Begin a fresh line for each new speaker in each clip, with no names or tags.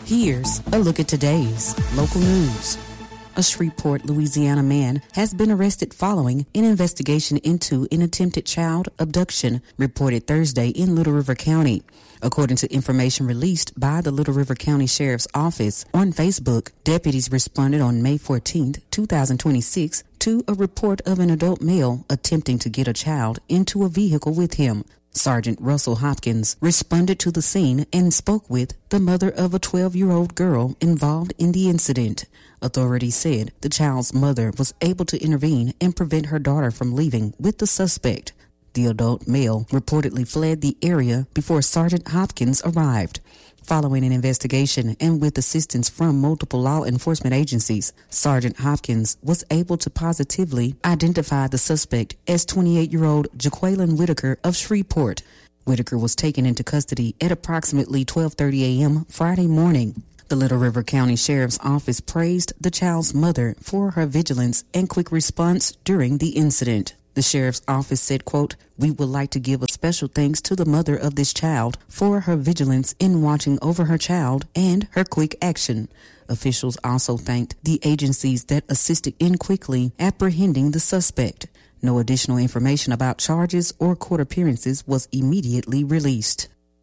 Here's a look at today's local news. A Shreveport, Louisiana man has been arrested following an investigation into an attempted child abduction reported Thursday in Little River County. According to information released by the Little River County Sheriff's Office on Facebook, deputies responded on May 14, 2026, to a report of an adult male attempting to get a child into a vehicle with him. Sergeant Russell Hopkins responded to the scene and spoke with the mother of a 12-year-old girl involved in the incident. Authorities said the child's mother was able to intervene and prevent her daughter from leaving with the suspect. The adult male reportedly fled the area before Sergeant Hopkins arrived. Following an investigation and with assistance from multiple law enforcement agencies, Sergeant Hopkins was able to positively identify the suspect as 28-year-old Jaqueline Whitaker of Shreveport. Whitaker was taken into custody at approximately 12:30 a.m. Friday morning. The Little River County Sheriff's Office praised the child's mother for her vigilance and quick response during the incident. The Sheriff's Office said, quote, "We would like to give a special thanks to the mother of this child for her vigilance in watching over her child and her quick action." Officials also thanked the agencies that assisted in quickly apprehending the suspect. No additional information about charges or court appearances was immediately released.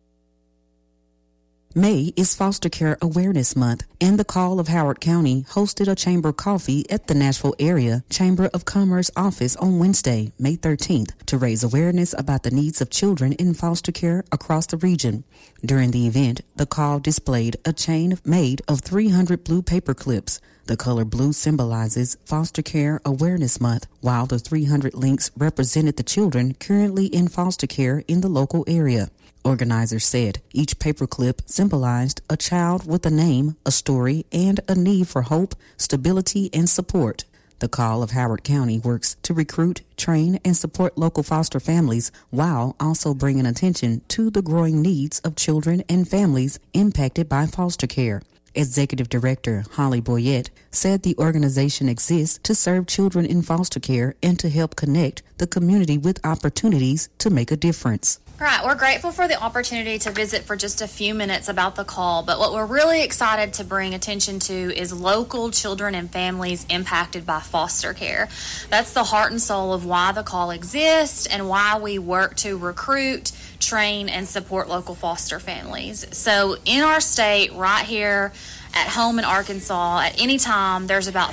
May is Foster Care Awareness Month, and the Call of Howard County hosted a chamber coffee at the Nashville Area Chamber of Commerce office on Wednesday, May 13th, to raise awareness about the needs of children in foster care across the region. During the event, the call displayed a chain made of 300 blue paper clips. The color blue symbolizes Foster Care Awareness Month, while the 300 links represented the children currently in foster care in the local area. Organizers said each paperclip symbolized a child with a name, a story, and a need for hope, stability, and support. The Call of Howard County works to recruit, train, and support local foster families while also bringing attention to the growing needs of children and families impacted by foster care. Executive Director Holly Boyette said the organization exists to serve children in foster care and to help connect the community with opportunities to make a difference.
Right, we're grateful for the opportunity to visit for just a few minutes about the call, but what we're really excited to bring attention to is local children and families impacted by foster care. That's the heart and soul of why the call exists and why we work to recruit, train, and support local foster families. So in our state, right here at home in Arkansas, at any time, there's about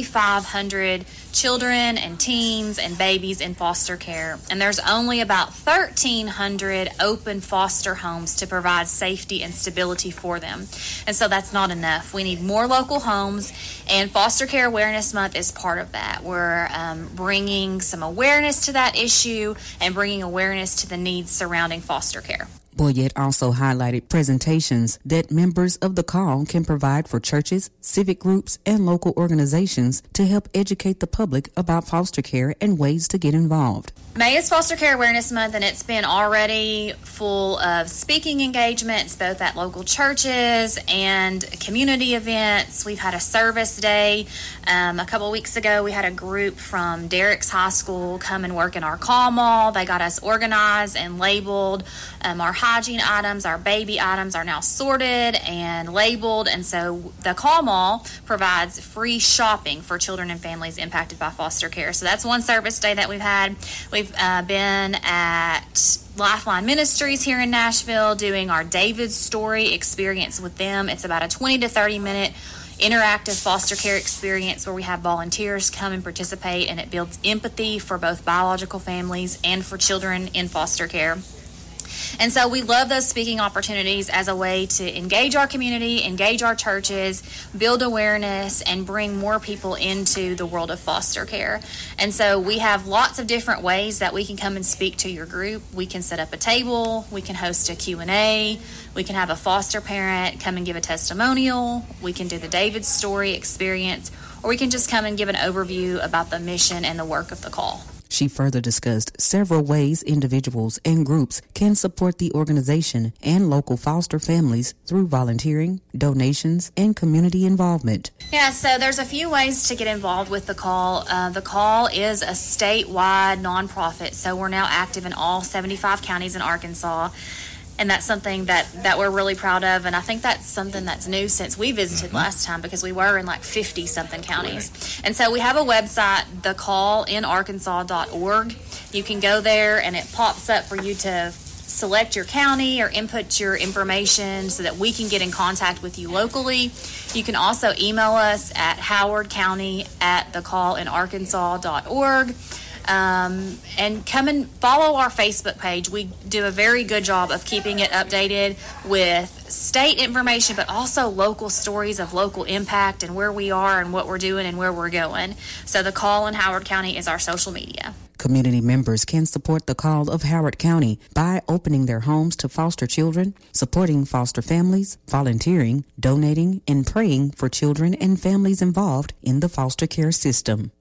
3,500 children and teens and babies in foster care, and there's only about 1,300 open foster homes to provide safety and stability for them. And so that's not enough. We need more local homes, and Foster Care Awareness Month is part of that. We're bringing some awareness to that issue and bringing awareness to the needs surrounding foster care.
Boyette also highlighted presentations that members of the call can provide for churches, civic groups, and local organizations to help educate the public about foster care and ways to get involved.
May is Foster Care Awareness Month, and it's been already full of speaking engagements, both at local churches and community events. We've had a service day. A couple of weeks ago, we had a group from Derrick's High School come and work in our call mall. They got us organized and labeled. Our hygiene items, our baby items are now sorted and labeled, and so the call mall provides free shopping for children and families impacted by foster care. So that's one service day that we've had. We've been at Lifeline Ministries here in Nashville doing our David's Story experience with them. It's about a 20 to 30 minute interactive foster care experience where we have volunteers come and participate, and it builds empathy for both biological families and for children in foster care. And so we love those speaking opportunities as a way to engage our community, engage our churches, build awareness, and bring more people into the world of foster care. And so we have lots of different ways that we can come and speak to your group. We can set up a table, we can host a Q&A, we can have a foster parent come and give a testimonial, we can do the David's Story experience, or we can just come and give an overview about the mission and the work of the call.
She further discussed several ways individuals and groups can support the organization and local foster families through volunteering, donations, and community involvement.
Yeah, so there's a few ways to get involved with the call. The call is a statewide nonprofit, so we're now active in all 75 counties in Arkansas. And that's something that we're really proud of. And I think that's something that's new since we visited last time, because we were in like 50-something counties. Right. And so we have a website, thecallinarkansas.org. You can go there, and it pops up for you to select your county or input your information so that we can get in contact with you locally. You can also email us at howardcounty@thecallinarkansas.org. And come and follow our Facebook page. We do a very good job of keeping it updated with state information, but also local stories of local impact and where we are and what we're doing and where we're going. So The Call in Howard County is our social media.
Community members can support The Call of Howard County by opening their homes to foster children, supporting foster families, volunteering, donating, and praying for children and families involved in the foster care system.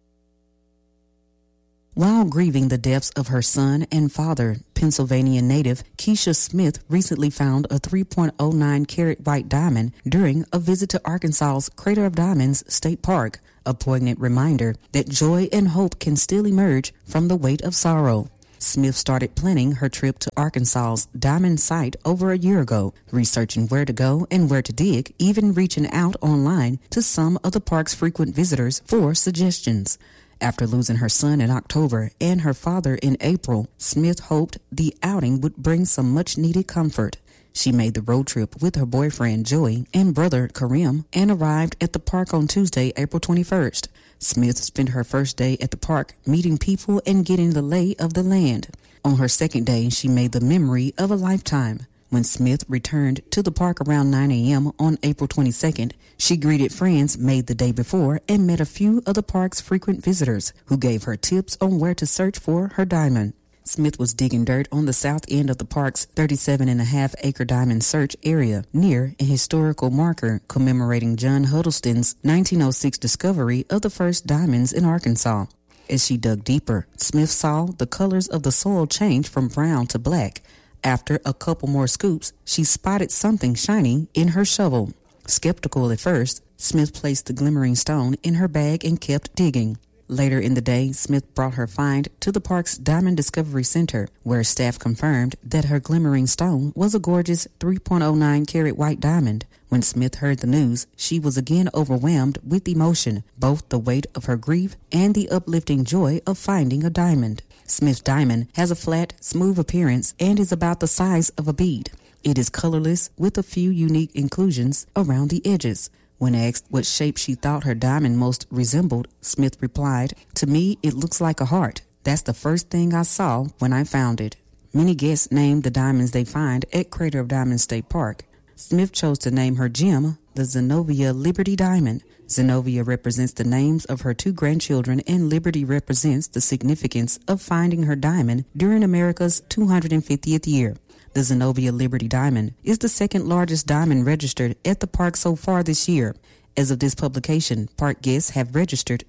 While grieving the deaths of her son and father, Pennsylvania native Keisha Smith recently found a 3.09-carat white diamond during a visit to Arkansas's Crater of Diamonds State Park, a poignant reminder that joy and hope can still emerge from the weight of sorrow. Smith started planning her trip to Arkansas's diamond site over a year ago, researching where to go and where to dig, even reaching out online to some of the park's frequent visitors for suggestions. After losing her son in October and her father in April, Smith hoped the outing would bring some much-needed comfort. She made the road trip with her boyfriend Joey and brother Karim and arrived at the park on Tuesday, April 21st. Smith spent her first day at the park meeting people and getting the lay of the land. On her second day, she made the memory of a lifetime. When Smith returned to the park around 9 a.m. on April 22nd, she greeted friends made the day before and met a few of the park's frequent visitors who gave her tips on where to search for her diamond. Smith was digging dirt on the south end of the park's 37.5-acre diamond search area near a historical marker commemorating John Huddleston's 1906 discovery of the first diamonds in Arkansas. As she dug deeper, Smith saw the colors of the soil change from brown to black. After a couple more scoops, she spotted something shiny in her shovel. Skeptical at first, Smith placed the glimmering stone in her bag and kept digging. Later in the day, Smith brought her find to the park's Diamond Discovery Center, where staff confirmed that her glimmering stone was a gorgeous 3.09-carat white diamond. When Smith heard the news, she was again overwhelmed with emotion, both the weight of her grief and the uplifting joy of finding a diamond. Smith's diamond has a flat, smooth appearance and is about the size of a bead. It is colorless with a few unique inclusions around the edges. When asked what shape she thought her diamond most resembled, Smith replied, "To me, it looks like a heart. That's the first thing I saw when I found it." Many guests named the diamonds they find at Crater of Diamonds State Park. Smith chose to name her gem the Zenobia Liberty Diamond. Zenobia represents the names of her two grandchildren, and Liberty represents the significance of finding her diamond during America's 250th year. The Zenobia Liberty Diamond is the second largest diamond registered at the park so far this year. As of this publication, park guests have registered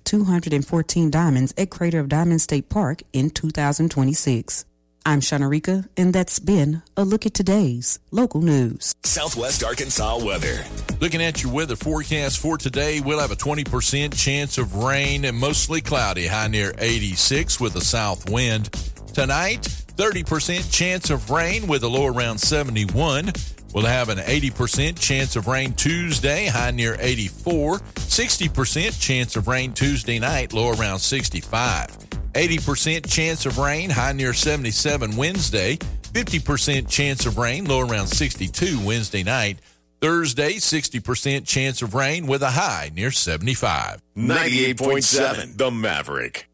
214 diamonds at Crater of Diamonds State Park in 2026. I'm Shanarika, and that's been a look at today's local news.
Southwest Arkansas weather.
Looking at your weather forecast for today, we'll have a 20% chance of rain and mostly cloudy, high near 86 with a south wind. Tonight, 30% chance of rain with a low around 71. We'll have an 80% chance of rain Tuesday, high near 84. 60% chance of rain Tuesday night, low around 65. 80% chance of rain, high near 77 Wednesday. 50% chance of rain, low around 62 Wednesday night. Thursday, 60% chance of rain with a high near 75.
98.7 The Maverick.